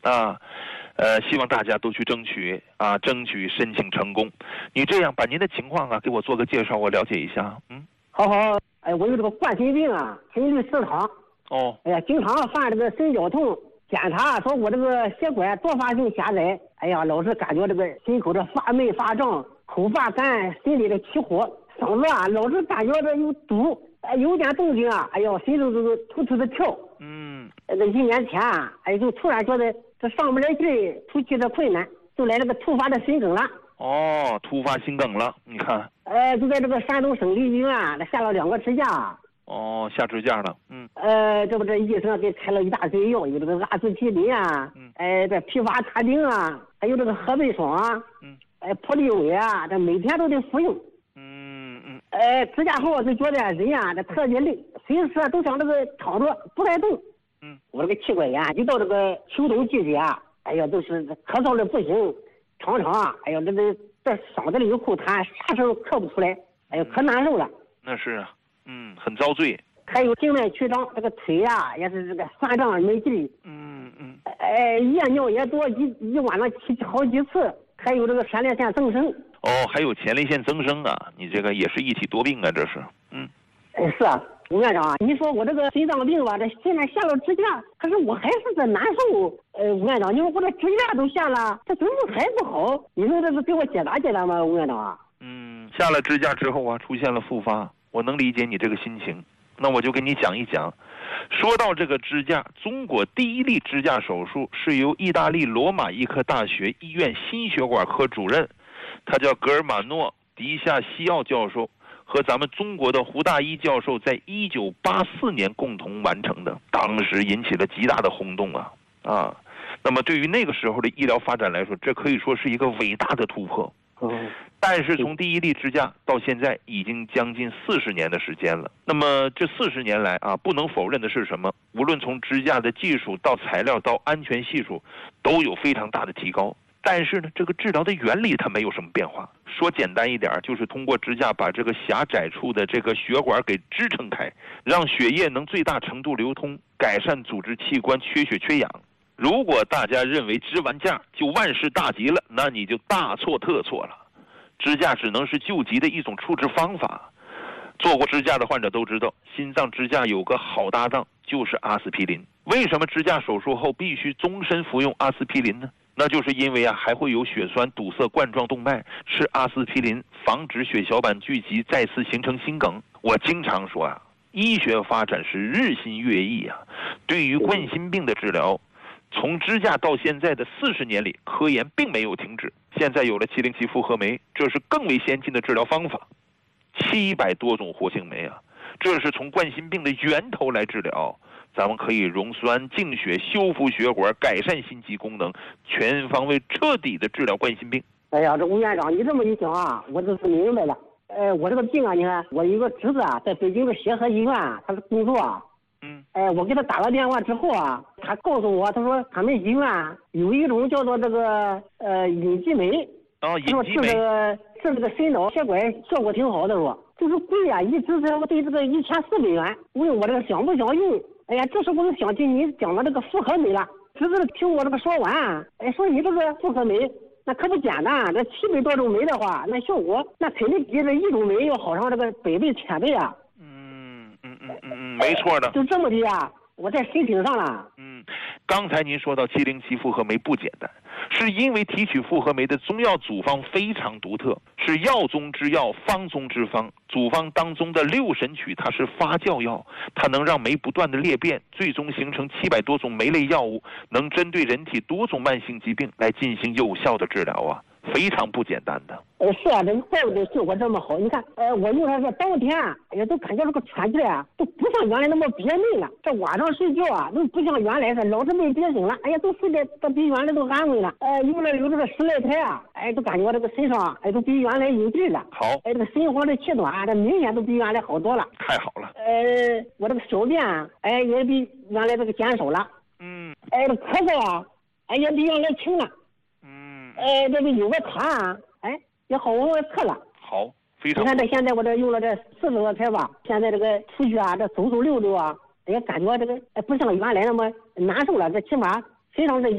啊。希望大家都去争取啊，争取申请成功。你这样把您的情况啊给我做个介绍，我了解一下。 好，我有这个冠心病啊，心律失常。 哦。 哎呀，经常犯这个心绞痛，检查说我这个血管多发性狭窄。哎呀，老是感觉这个心口这发闷发胀，口发干，心里的起火，嗓子啊老是感觉这有堵，有点动静啊，哎呦，心都突突的跳。这1年前啊，就突然觉得这上不来劲，呼吸的困难，就来这个突发的心梗了。 哦，突发心梗了，你看。 就在这个山东省立医院，下了2个支架。 哦，下支架了。 这不这医生给开了一大堆药，有这个阿司匹林啊，这匹伐他定啊，还有这个河北爽啊，普利伟啊，这每天都得服用。支架后就觉得人啊这特别累，随时都想这个躺着不该动。我这个气管炎一到这个秋冬季节啊，哎呀都是咳嗽的不行，常常啊，哎呀这嗓子里有口痰，啥声咳不出来，哎呀可难受了。 那是啊，很遭罪。 还有静脉曲张，这个腿啊也是这个酸胀没劲。夜尿也多，一晚上起好几次。还有这个前列腺增生。 哦，还有前列腺增生啊，你这个也是一体多病啊，这是。 是啊，吴院长啊，你说我这个心脏病吧，这现在下了支架，可是我还是这难受。吴院长，你说我这支架都下了，这怎么还不好？你能这个给我解答解答吗，吴院长啊？ 下了支架之后啊，出现了复发，我能理解你这个心情。那我就给你讲一讲。说到这个支架，中国第一例支架手术是由意大利罗马医科大学医院心血管科主任，他叫格尔马诺·迪夏西奥教授，和咱们中国的胡大一教授在1984年共同完成的，当时引起了极大的轰动啊！那么对于那个时候的医疗发展来说，这可以说是一个伟大的突破。但是从第一例支架到现在已经将近40年的时间了。那么这40年来啊，不能否认的是什么？无论从支架的技术到材料到安全系数，都有非常大的提高。但是呢，这个治疗的原理它没有什么变化。说简单一点，就是通过支架把这个狭窄处的这个血管给支撑开，让血液能最大程度流通，改善组织器官缺血缺氧。如果大家认为支完架就万事大吉了，那你就大错特错了。支架只能是救急的一种处置方法。做过支架的患者都知道，心脏支架有个好搭档，就是阿司匹林。为什么支架手术后必须终身服用阿司匹林呢？那就是因为还会有血栓堵塞冠状动脉，吃阿司匹林防止血小板聚集再次形成心梗。我经常说医学发展是日新月异对于冠心病的治疗，从支架到现在的40年里，科研并没有停止。现在有了707复合酶，这是更为先进的治疗方法，700多种活性酶这是从冠心病的源头来治疗。咱们可以溶栓净血，修复血管，改善心肌功能，全方位彻底的治疗冠心病。 哎呀，这吴院长，你这么一讲我就是明白了。我这个病你看，我有个侄子在北京的协和医院，他是工作我给他打了电话之后他告诉我，他说他们医院有一种叫做这个隐激酶。 隐激酶治这个心脑血管效果挺好的，说就是贵一直是我对这个1400元，问我这个想不想用。哎呀，这时候我就想起你讲的这个复合酶了。侄子听我这个说完，说你这个复合酶那可不简单，这700多种酶的话，那效果那肯定比这一种酶要好上这个100倍1000倍没错的。 就这么的我在申请上了。 刚才您说到707复合酶不简单，是因为提取复合酶的中药组方非常独特，是药中之药，方中之方。组方当中的6神曲，它是发酵药，它能让酶不断的裂变，最终形成700多种酶类药物，能针对人体多种慢性疾病来进行有效的治疗非常不简单的。 是这个怪不得效果这么好。你看，我用它是当天都感觉这个喘气都不像原来那么憋闷了。这晚上睡觉都不像原来是老是被憋醒了。都睡得比原来都安稳了。用了有这个10来台都感觉这个身上都比原来有劲了。 好。 这个心慌的气短这明显都比原来好多了。 太好了。 我这个小便也比原来这个减少了。这咳嗽也比原来轻了。这个有个痰也好我咳了。 好，非常好。 你看这现在我这用了这40多台吧，现在这个出去这走溜溜也感觉这个不像原来那么难受了，这起码身上这